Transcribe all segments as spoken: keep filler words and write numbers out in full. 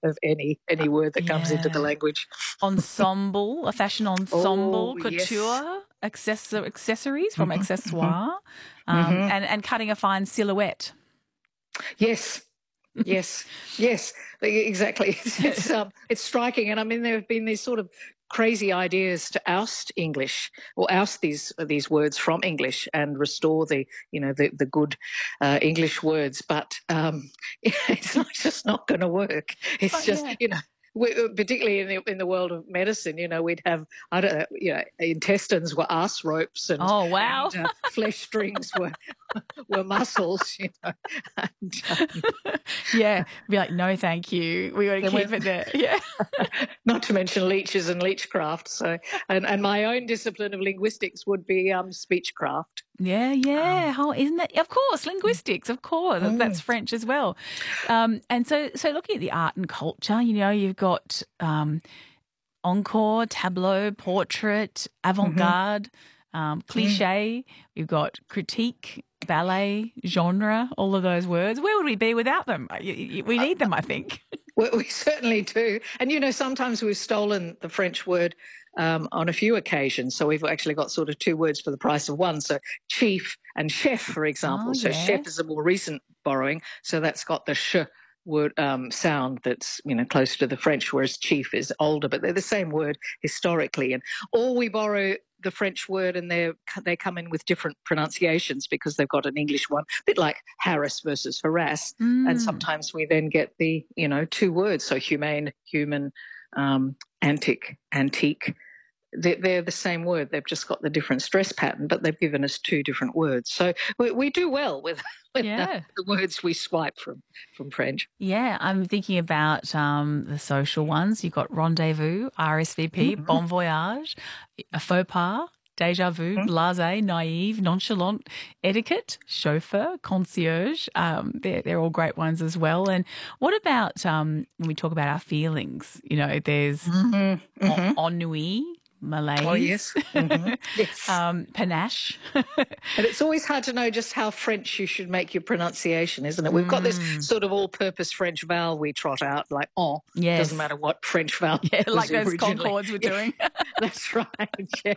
of any any word that comes into the Yeah. language. Ensemble, a fashion ensemble, Oh, yes. couture, accessor- accessories from Mhm, mhm, accessoire, um, mhm. and, and cutting a fine silhouette. Yes. Yes, yes, e exactly. It's it's, um, it's striking, and I mean, there have been these sort of crazy ideas to oust English or oust these these words from English and restore the, you know, the the good uh, English words, but um, it's not just not going to work. It's It's like, just, yeah. you know. We, uh, particularly in the in the world of medicine, you know, we'd have I don't know, you know, intestines were arse ropes and Oh, wow. and uh, flesh strings were were muscles, you know, and um, Yeah. Be like, no, thank you. We got to then keep when it there. Yeah. not to mention leeches and leechcraft. So, and, and my own discipline of linguistics would be um, speechcraft. Yeah, yeah. Um, How isn't that? Of course, linguistics. Of course, That- that's mm, French as well. Um, and so, so looking at the art and culture, you know, you've got um, encore, tableau, portrait, mhm, avant-garde, um, mm. cliche. You've got critique, ballet, genre. All of those words. Where would we be without them? Y- y- We need them, I think. We, we certainly do. And, you know, sometimes we've stolen the French word um, on a few occasions. So we've actually got sort of two words for the price of one. So chief and chef, for Oh, example. So yeah. chef is a more recent borrowing. So that's got the sh word um, sound that's, you know, close to the French, whereas chief is older, but they're the same word historically. And or we borrow the French word and they they come in with different pronunciations because they've got an English one, a bit like harass versus harass. And Mm. sometimes we then get the, you know, two words, so humane, human, um, antic, antique. They're, they're the same word. They've just got the different stress pattern, but they've given us two different words. So we, we do well with with uh, Yeah. the words we swipe from from French. Yeah, I'm thinking about um, the social ones. You've got rendezvous, R S V P, Mm-hmm. bon voyage, a faux pas, déjà vu, blasé, naive, nonchalant, etiquette, chauffeur, concierge. Um, they're, they're all great ones as well. And what about um, when we talk about our feelings? You know, there's Mm-hmm. en- Mm-hmm. ennui, Oh malaise, yes. Mm-hmm. Yes. um, panache. And it's always hard to know just how French you should make your pronunciation, isn't it? We've got this mm, sort of all-purpose French vowel we trot out, like "on." Doesn't yes. matter what French vowel Yeah, was like those originally. Concords were Yeah, doing. that's right. Yeah.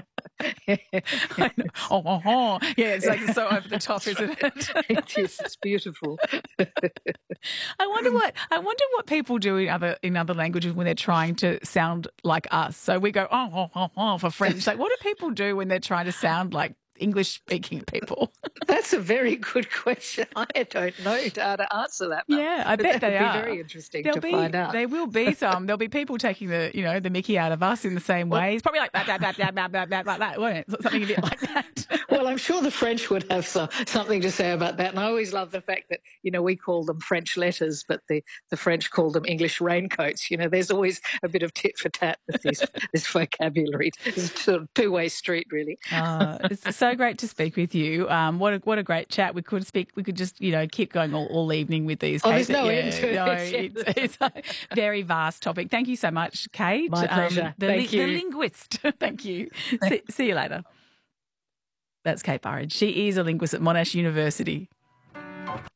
I know. Oh, oh, oh. Yeah, it's like so over the top, isn't it? It is. It's beautiful. I wonder what I wonder what people do in other in other languages when they're trying to sound like us. So we go oh, oh, oh, oh for French. Like, what do people do when they're trying to sound like English speaking people? That's a very good question. I don't know how to answer that, Mel. Yeah, I But bet that would they be are. very interesting There'll to be, find out. there will be some. There'll be people taking the, you know, the Mickey out of us in the same Well, way. It's probably like that, that, that, that, that, that, that, like that, won't it? Something a bit like that. well, I'm sure the French would have some, something to say about that. And I always love the fact that, you know, we call them French letters, but the, the French call them English raincoats. You know, there's always a bit of tit for tat with this, this vocabulary. It's sort of two-way street, really. Uh, it's so great to speak with you. Um, what a what a great chat. We could speak. We could just you know keep going all, all evening with these. Oh, Kate. there's no yeah, end to it. no, Yeah, it's, it's a very vast topic. Thank you so much, Kate. my pleasure. Um, the, Thank li- the you. linguist. Thank you. See, see you later. That's Kate Burridge. She is a linguist at Monash University.